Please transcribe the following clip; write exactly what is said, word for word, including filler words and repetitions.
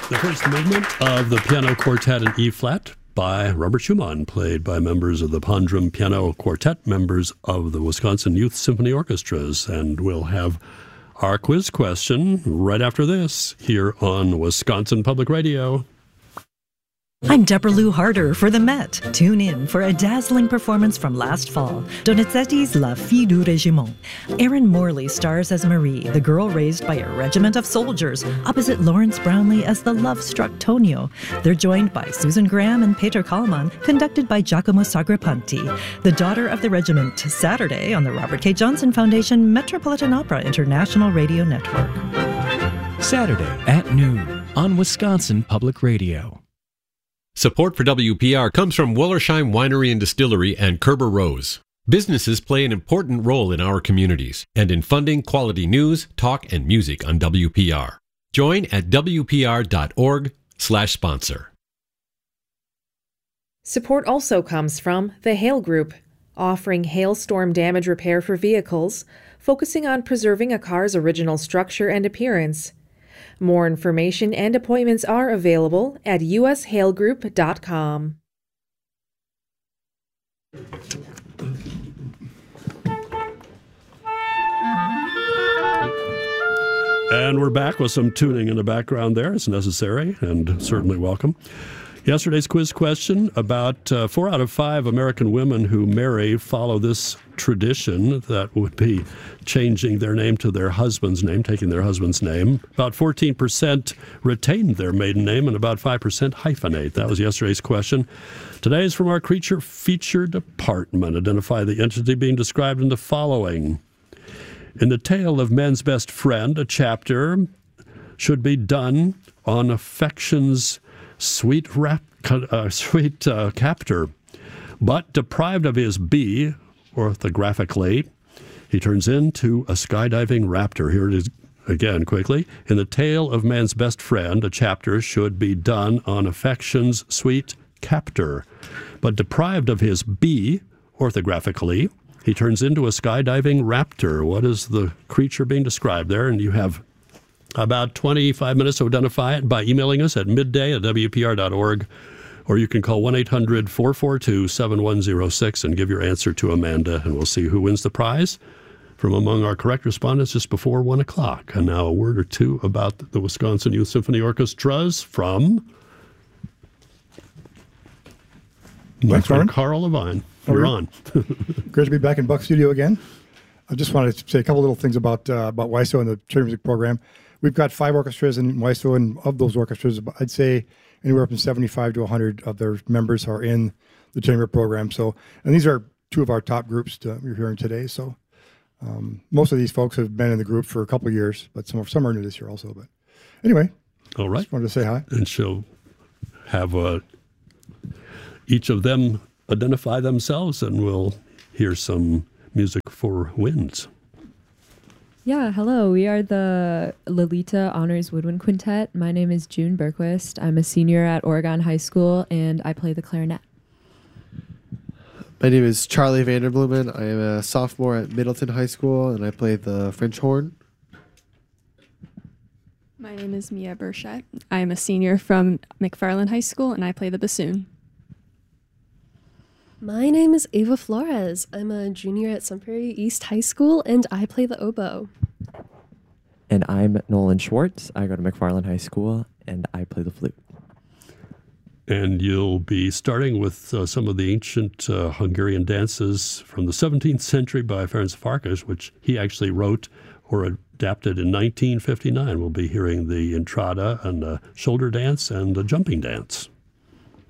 The first movement of the piano quartet in E-flat by Robert Schumann, played by members of the Pondrum Piano Quartet, members of the Wisconsin Youth Symphony Orchestras. And we'll have our quiz question right after this here on Wisconsin Public Radio. I'm Deborah Lou Harder for the Met. Tune in for a dazzling performance from last fall, Donizetti's La Fille du Régiment. Erin Morley stars as Marie, the girl raised by a regiment of soldiers, opposite Lawrence Brownlee as the love-struck Tonio. They're joined by Susan Graham and Peter Kallman, conducted by Giacomo Sagrapanti. The Daughter of the Regiment, Saturday on the Robert K. Johnson Foundation Metropolitan Opera International Radio Network. Saturday at noon on Wisconsin Public Radio. Support for W P R comes from Wollersheim Winery and Distillery and Kerber Rose. Businesses play an important role in our communities and in funding quality news, talk, and music on W P R. Join at W P R dot org slash sponsor. Support also comes from the Hale Group, offering hailstorm damage repair for vehicles, focusing on preserving a car's original structure and appearance. More information and appointments are available at u s hale group dot com. And we're back with some tuning in the background there. It's necessary and certainly welcome. Yesterday's quiz question about uh, four out of five American women who marry follow this tradition that would be changing their name to their husband's name, taking their husband's name. About fourteen percent retain their maiden name and about five percent hyphenate. That was yesterday's question. Today's from our creature feature department. Identify the entity being described in the following. In the tale of Man's Best Friend, a chapter should be done on affection's sweet rap, uh, sweet uh, captor, but deprived of his bee, orthographically, he turns into a skydiving raptor. Here it is again, quickly. In the tale of Man's Best Friend, a chapter should be done on affection's sweet captor, but deprived of his bee, orthographically, he turns into a skydiving raptor. What is the creature being described there? And you have about twenty-five minutes to identify it by emailing us at midday at w p r dot org, or you can call one eight hundred four four two seven one zero six and give your answer to Amanda, and we'll see who wins the prize from among our correct respondents just before one o'clock. And now a word or two about the Wisconsin Youth Symphony Orchestras from my friend Carl Levine. You're on. Great to be back in Buck Studio again. I just wanted to say a couple little things about uh, about W I S O and the chamber music program. We've got five orchestras in W I S O, and of those orchestras, I'd say anywhere from seventy-five to one hundred of their members are in the chamber program. So, and these are two of our top groups to, you're hearing today. So, um, most of these folks have been in the group for a couple of years, but some some are new this year also. But anyway, all right. Just wanted to say hi. And she'll have uh, each of them identify themselves, and we'll hear some music for winds. Yeah, hello. We are the Lolita Honors Woodwind Quintet. My name is June Berquist. I'm a senior at Oregon High School, and I play the clarinet. My name is Charlie Vanderblumen. I am a sophomore at Middleton High School, and I play the French horn. My name is Mia Burchett. I am a senior from McFarland High School, and I play the bassoon. My name is Ava Flores. I'm a junior at Sun Prairie East High School, and I play the oboe. And I'm Nolan Schwartz. I go to McFarland High School, and I play the flute. And you'll be starting with uh, some of the ancient uh, Hungarian dances from the seventeenth century by Ferenc Farkas, which he actually wrote or adapted in nineteen fifty-nine. We'll be hearing the entrada and the shoulder dance and the jumping dance.